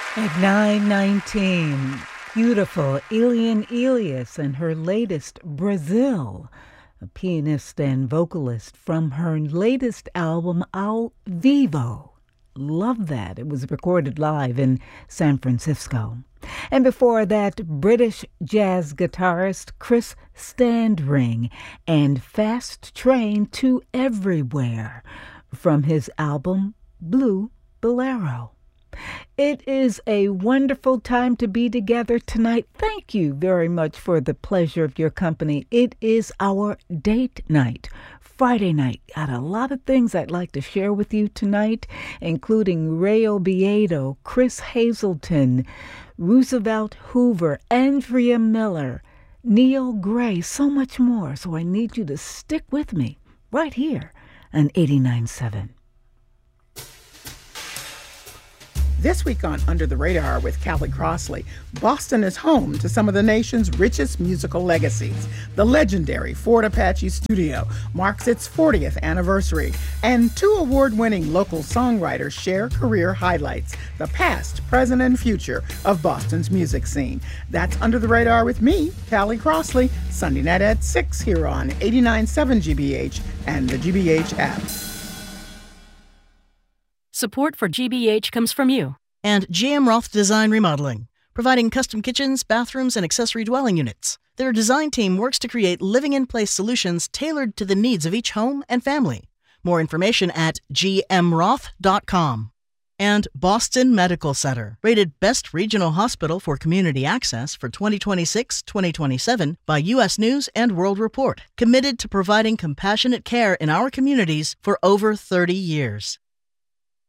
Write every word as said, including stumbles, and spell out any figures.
At nine nineteen, beautiful Elian Elias and her latest Brazil, a pianist and vocalist from her latest album Ao Vivo. Love that. It was recorded live in San Francisco. And before that, British jazz guitarist Chris Standring and Fast Train to Everywhere from his album Blue Bolero. It is a wonderful time to be together tonight. Thank you very much for the pleasure of your company. It is our date night, Friday night. Got a lot of things I'd like to share with you tonight, including Ray Obiedo, Chris Hazelton, Roosevelt Hoover, Andrea Miller, Neil Gray, so much more. So I need you to stick with me right here on eighty-nine point seven. This week on Under the Radar with Callie Crossley, Boston is home to some of the nation's richest musical legacies. The legendary Fort Apache Studio marks its fortieth anniversary, and two award-winning local songwriters share career highlights, the past, present, and future of Boston's music scene. That's Under the Radar with me, Callie Crossley, Sunday night at six here on eighty-nine point seven G B H and the G B H app. Support for G B H comes from you. And G M Roth Design Remodeling, providing custom kitchens, bathrooms, and accessory dwelling units. Their design team works to create living-in-place solutions tailored to the needs of each home and family. More information at g m roth dot com. And Boston Medical Center, rated Best Regional Hospital for Community Access for twenty twenty-six twenty twenty-seven by U S News and World Report. Committed to providing compassionate care in our communities for over thirty years.